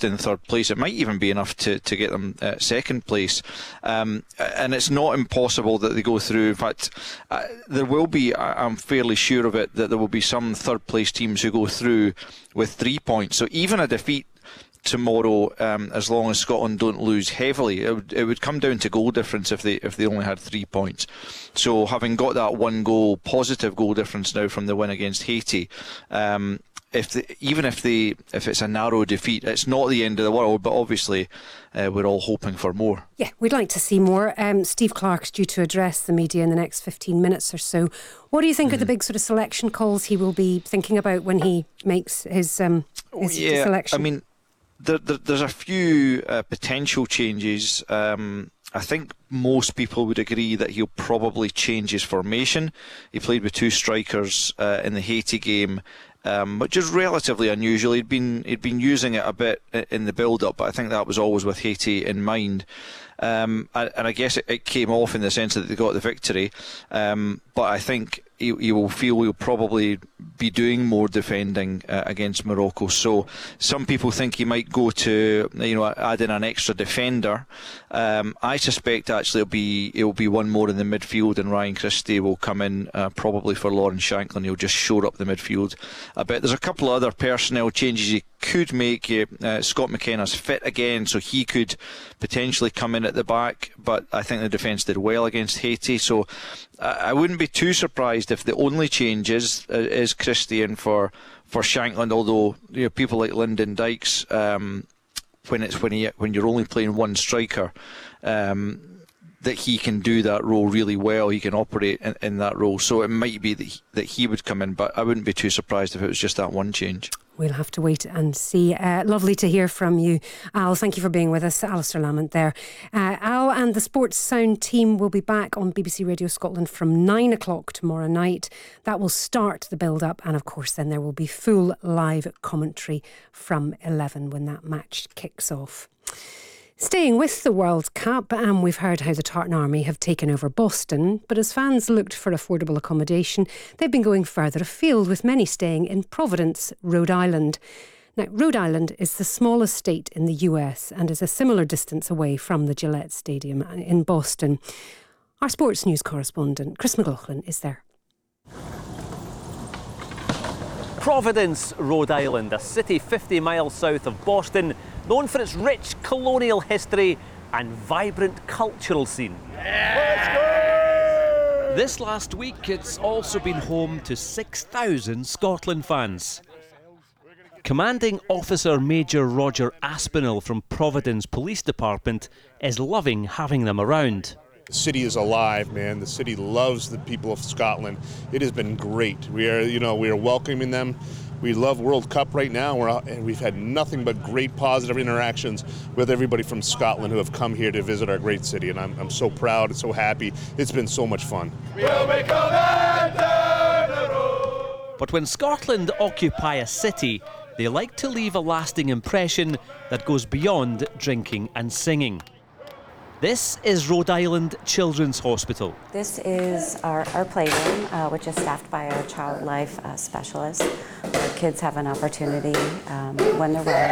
least in third place. It might even be enough to get them second place. And it's not impossible that they go through. In fact, there will be, I'm fairly sure of it, that there will be some third place teams who go through with 3 points. So even a defeat tomorrow, as long as Scotland don't lose heavily, it would come down to goal difference if they only had 3 points. So having got that positive goal difference now from the win against Haiti, if it's a narrow defeat, it's not the end of the world, but obviously we're all hoping for more. Yeah, we'd like to see more. Steve Clarke's due to address the media in the next 15 minutes or so. What do you think are the big sort of selection calls he will be thinking about when he makes his selection? I mean, there's a few potential changes. I think most people would agree that he'll probably change his formation. He played with two strikers in the Haiti game, which is relatively unusual. He'd been using it a bit in the build-up, but I think that was always with Haiti in mind. And I guess it came off in the sense that they got the victory. But I think he will feel he'll probably be doing more defending against Morocco. So some people think he might go to add in an extra defender. I suspect actually it'll be one more in the midfield, and Ryan Christie will come in probably for Lawrence Shankland. He'll just shore up the midfield a bit. There's a couple of other personnel changes he could make. Scott McKenna's fit again, so he could potentially come in at the back, but I think the defence did well against Haiti, so I wouldn't be too surprised if the only change is Christie in for Shankland, although people like Lyndon Dykes, when you're only playing one striker, that he can do that role really well. He can operate in that role, so it might be that he would come in, but I wouldn't be too surprised if it was just that one change. We'll have to wait and see. Lovely to hear from you, Al. Thank you for being with us. Alistair Lamont there. Al and the Sports Sound team will be back on BBC Radio Scotland from 9 o'clock tomorrow night. That will start the build-up, and of course then there will be full live commentary from 11 when that match kicks off. Staying with the World Cup, and we've heard how the Tartan Army have taken over Boston, but as fans looked for affordable accommodation, they've been going further afield, with many staying in Providence, Rhode Island. Now, Rhode Island is the smallest state in the US and is a similar distance away from the Gillette Stadium in Boston. Our sports news correspondent, Chris McLaughlin, is there. Providence, Rhode Island, a city 50 miles south of Boston, known for its rich colonial history and vibrant cultural scene. This last week, it's also been home to 6,000 Scotland fans. Commanding Officer Major Roger Aspinall from Providence Police Department is loving having them around. The city is alive, man. The city loves the people of Scotland. It has been great. We are welcoming them. We love World Cup right now, and we've had nothing but great positive interactions with everybody from Scotland who have come here to visit our great city, and I'm so proud and so happy. It's been so much fun. But when Scotland occupy a city, they like to leave a lasting impression that goes beyond drinking and singing. This is Rhode Island Children's Hospital. This is our playroom, which is staffed by our child life specialist. Our kids have an opportunity when they're well